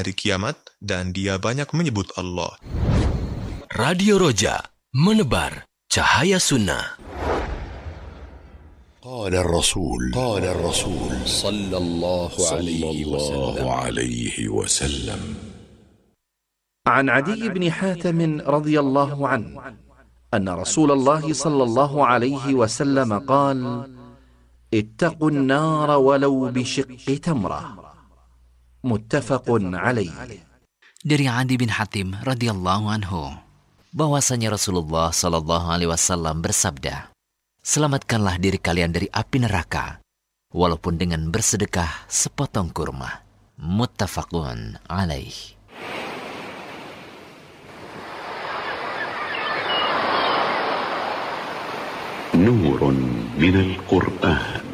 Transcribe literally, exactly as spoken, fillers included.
hari kiamat dan dia banyak menyebut Allah. Radio Roja, menebar cahaya sunnah. قال الرسول قال الرسول صلى الله عليه وسلم عن عدي بن حاتم رضي الله عنه أن رسول الله صلى الله عليه وسلم قال: اتقوا النار ولو بشق تمرة. متفق عليه. Dari Adi bin Hatim radhiyallahu anhu, bahwasanya Rasulullah sallallahu alaihi wasallam bersabda, selamatkanlah diri kalian dari api neraka, walaupun dengan bersedekah sepotong kurma. Muttafaqun alaih. نور من القرآن